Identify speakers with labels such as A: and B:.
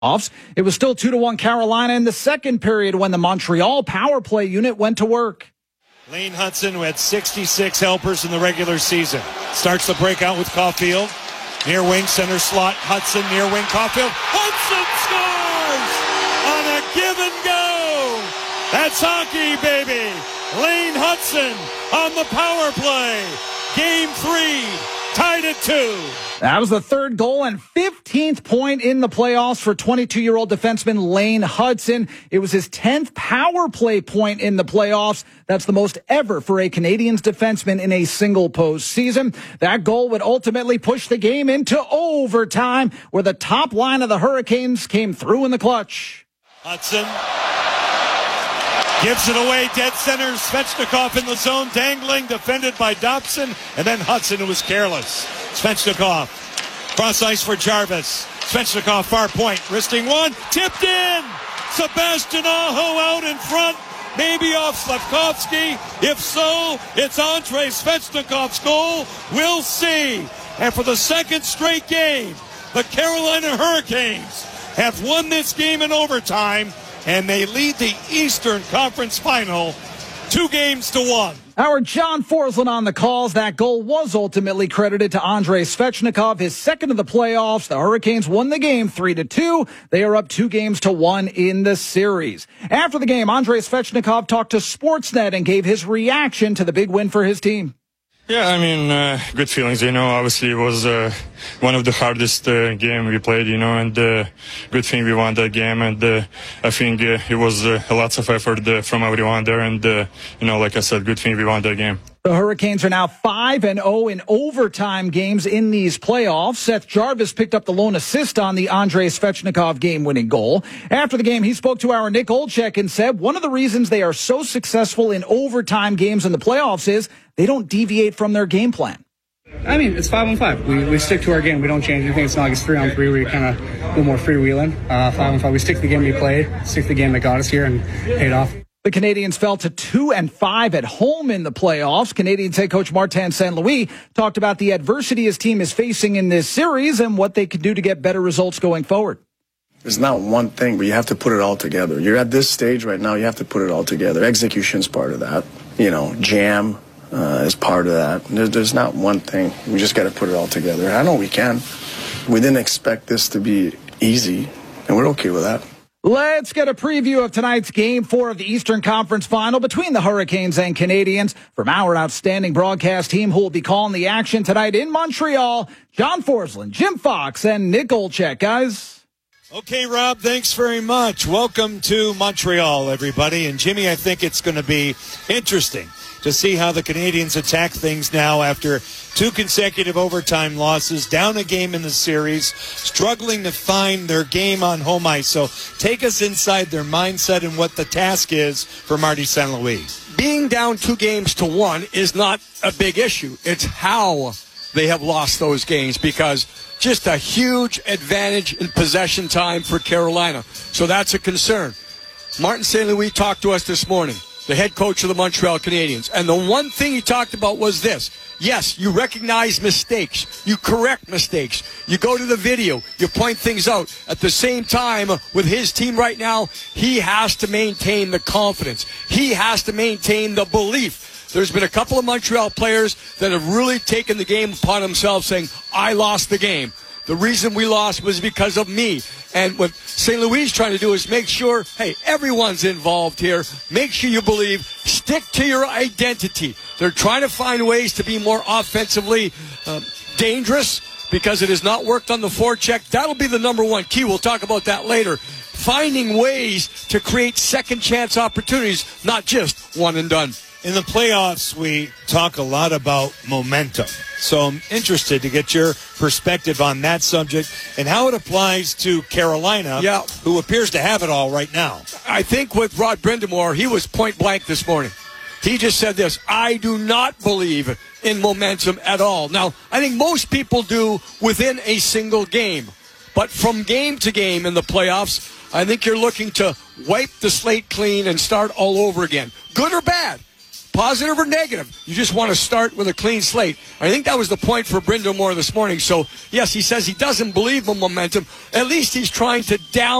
A: It was still 2-1 Carolina in the second period when the Montreal power play unit went to work.
B: Lane Hutson, who had 66 helpers in the regular season, starts the breakout with Caulfield. Near wing, center slot, Hutson, near wing, Caulfield. Hutson scores on a give and go. That's hockey, baby. Lane Hutson on the power play. Game 3, tied at 2.
A: That was the third goal and 15th point in the playoffs for 22-year-old defenseman Lane Hutson. It was his 10th power play point in the playoffs. That's the most ever for a Canadiens defenseman in a single postseason. That goal would ultimately push the game into overtime, where the top line of the Hurricanes came through in the clutch.
B: Hutson gives it away, dead center. Svechnikov in the zone, dangling, defended by Dobson, and then Hutson, who was careless. Svechnikov, cross ice for Jarvis. Svechnikov, far point, wristing one, tipped in! Sebastian Aho out in front, maybe off Slavkovsky. If so, it's Andrei Svechnikov's goal. We'll see. And for the second straight game, the Carolina Hurricanes have won this game in overtime, and they lead the Eastern Conference Final 2-1.
A: Our John Forslund on the calls. That goal was ultimately credited to Andrei Svechnikov, his second of the playoffs. The Hurricanes won the game 3-2. They are up 2-1 in the series. After the game, Andrei Svechnikov talked to Sportsnet and gave his reaction to the big win for his team.
C: Yeah, I mean, good feelings, obviously it was one of the hardest game we played, and good thing we won that game, and I think it was lots of effort from everyone there, and, like I said, good thing we won that game.
A: The Hurricanes are now 5-0 in overtime games in these playoffs. Seth Jarvis picked up the lone assist on the Andrei Svechnikov game-winning goal. After the game, he spoke to our Nick Olczyk and said one of the reasons they are so successful in overtime games in the playoffs is they don't deviate from their game plan.
D: I mean, it's 5-on-5. We stick to our game. We don't change anything. It's not like it's 3-on-3 where you kind of a little more freewheeling. 5-on-5, we stick to the game we played, stick to the game that got us here and paid off.
A: The Canadiens fell to 2-5 at home in the playoffs. Canadiens head coach Martin St. Louis talked about the adversity his team is facing in this series and what they can do to get better results going forward.
E: There's not one thing, but you have to put it all together. You're at this stage right now, you have to put it all together. Execution's part of that. Jam is part of that. There's not one thing. We just got to put it all together. I know we can. We didn't expect this to be easy, and we're okay with that.
A: Let's get a preview of tonight's Game 4 of the Eastern Conference Final between the Hurricanes and Canadiens from our outstanding broadcast team who will be calling the action tonight in Montreal. John Forslund, Jim Fox, and Nick Olczyk, guys.
B: Okay, Rob, thanks very much. Welcome to Montreal, everybody. And Jimmy, I think it's going to be interesting to see how the Canadiens attack things now after 2 consecutive overtime losses, down a game in the series, struggling to find their game on home ice. So take us inside their mindset and what the task is for Marty St. Louis.
F: Being down 2-1 is not a big issue. It's how they have lost those games, because just a huge advantage in possession time for Carolina. So that's a concern. Martin St. Louis talked to us this morning, the head coach of the Montreal Canadiens. And the one thing he talked about was this. Yes, you recognize mistakes. You correct mistakes. You go to the video. You point things out. At the same time, with his team right now, he has to maintain the confidence. He has to maintain the belief. There's been a couple of Montreal players that have really taken the game upon themselves, saying, I lost the game. The reason we lost was because of me. And what St. Louis is trying to do is make sure, hey, everyone's involved here. Make sure you believe. Stick to your identity. They're trying to find ways to be more offensively dangerous, because it has not worked on the forecheck. That'll be the number one key. We'll talk about that later. Finding ways to create second chance opportunities, not just one and done.
B: In the playoffs, we talk a lot about momentum. So I'm interested to get your perspective on that subject and how it applies to Carolina, who appears to have it all right now.
F: I think with Rod Brind'Amour, he was point blank this morning. He just said this: I do not believe in momentum at all. Now, I think most people do within a single game. But from game to game in the playoffs, I think you're looking to wipe the slate clean and start all over again. Good or bad? positive or negative. You just want to start with a clean slate. I think that was the point for Brind'Amour this morning. So, yes, he says he doesn't believe in momentum. At least he's trying to down